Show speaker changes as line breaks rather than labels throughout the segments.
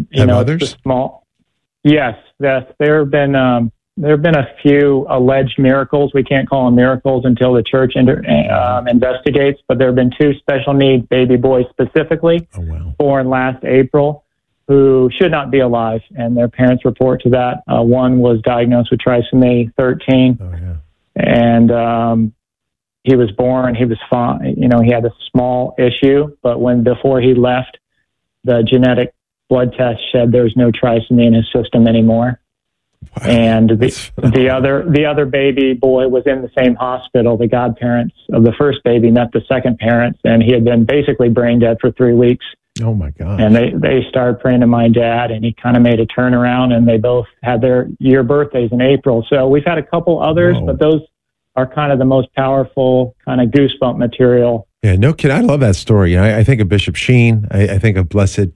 Have others?
It's the small. Yes. There have been a few alleged miracles. We can't call them miracles until the church investigates. But there have been 2 special needs baby boys specifically, born last April, who should not be alive, and their parents report to that. One was diagnosed with trisomy 13, and he was born. He was fine. He had a small issue, but before he left, the genetic blood test said there's no trisomy in his system anymore. Wow. And the other baby boy was in the same hospital. The godparents of the first baby met the second parents, and he had been basically brain dead for 3 weeks.
Oh my God.
And they started praying to my dad, and he kind of made a turnaround, and they both had their year birthdays in April. So we've had a couple others, but those are kind of the most powerful kind of goosebump material.
Yeah, no kid. I love that story. I think of Bishop Sheen. I think of Blessed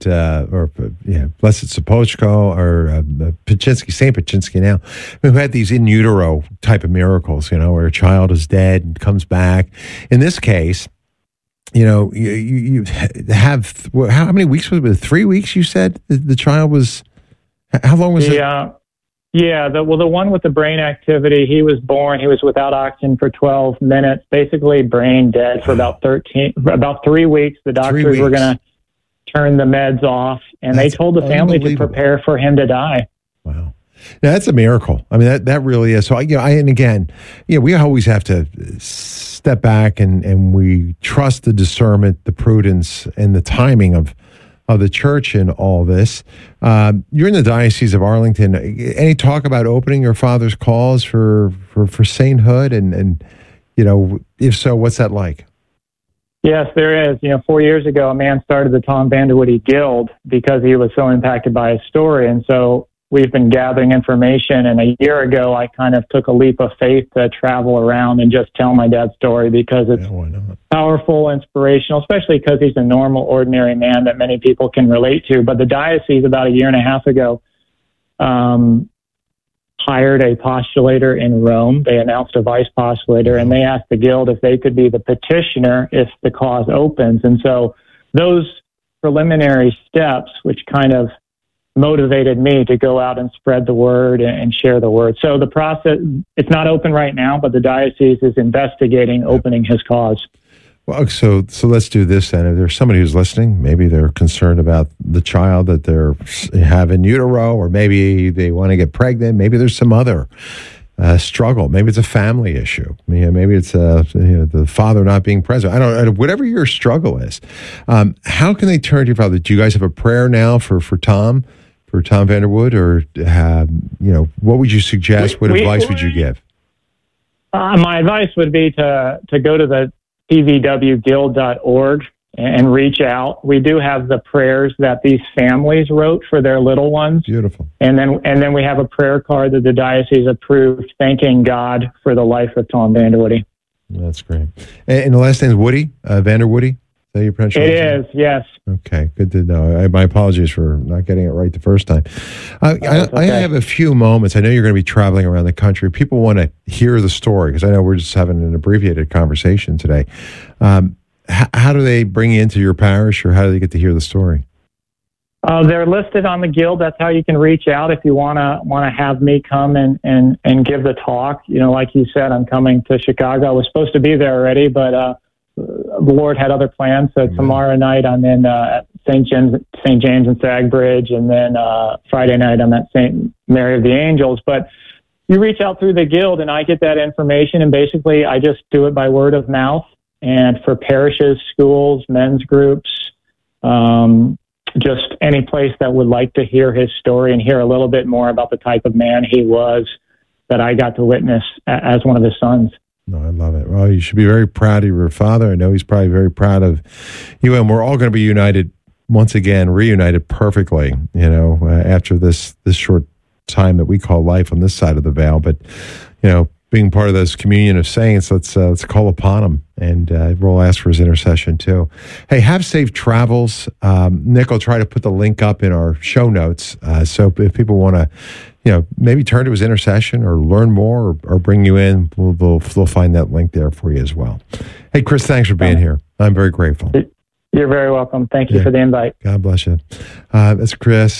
Sopochko or Paczynski, St. Paczynski now, who had these in utero type of miracles, where a child is dead and comes back. In this case, you have, how many weeks was it? 3 weeks, you said? The child was, how long was it?
Yeah, the one with the brain activity, he was without oxygen for 12 minutes, basically brain dead for about 3 weeks. The doctors were going to turn the meds off, and they told the family to prepare for him to die.
Wow. Now, that's a miracle. I mean, that really is. So, and again, we always have to step back and we trust the discernment, the prudence, and the timing of the church in all this. You're in the Diocese of Arlington. Any talk about opening your father's cause for sainthood? And if so, what's that like?
Yes, there is. 4 years ago, a man started the Tom Vanderwoody Guild because he was so impacted by his story. And so we've been gathering information. And a year ago, I kind of took a leap of faith to travel around and just tell my dad's story because it's powerful, inspirational, especially because he's a normal, ordinary man that many people can relate to. But the diocese about a year and a half ago hired a postulator in Rome. They announced a vice postulator, and they asked the Guild if they could be the petitioner if the cause opens. And so those preliminary steps, which kind of motivated me to go out and spread the word and share the word. So the process, it's not open right now, but the diocese is investigating opening his cause.
Well, so let's do this then. If there's somebody who's listening, maybe they're concerned about the child that they have in utero, or maybe they want to get pregnant. Maybe there's some other struggle. Maybe it's a family issue. Maybe it's the father not being present. I don't know. Whatever your struggle is, how can they turn to your father? Do you guys have a prayer now for Tom? For Tom Vanderwood, or what would you suggest? What advice would you give?
My advice would be to go to the tvwguild.org and reach out. We do have the prayers that these families wrote for their little ones.
Beautiful.
And then we have a prayer card that the diocese approved, thanking God for the life of Tom Vanderwoody.
That's great. And the last name is Woody, Vanderwoody? Is that your pronunciation?
It is, yes.
Okay, good to know. My apologies for not getting it right the first time. I have a few moments. I know you're going to be traveling around the country. People want to hear the story, because I know we're just having an abbreviated conversation today. How do they bring you into your parish, or how do they get to hear the story?
They're listed on the Guild. That's how you can reach out if you want to have me come and give the talk. Like you said, I'm coming to Chicago. I was supposed to be there already, but the Lord had other plans. So tomorrow night I'm in at St. James and Sagbridge, and then Friday night I'm at St. Mary of the Angels. But you reach out through the Guild, and I get that information, and basically I just do it by word of mouth. And for parishes, schools, men's groups, just any place that would like to hear his story and hear a little bit more about the type of man he was that I got to witness as one of his sons.
No, I love it. Well, you should be very proud of your father. I know he's probably very proud of you, and we're all going to be united once again, reunited perfectly, after this short time that we call life on this side of the veil. But, being part of this communion of saints, let's call upon him, and we'll ask for his intercession too. Hey, have safe travels. Nick will try to put the link up in our show notes. So if people want to, maybe turn to his intercession or learn more or bring you in, we'll find that link there for you as well. Hey, Chris, thanks for being here. I'm very grateful.
You're very welcome. Thank you for the invite.
God bless you. That's Chris.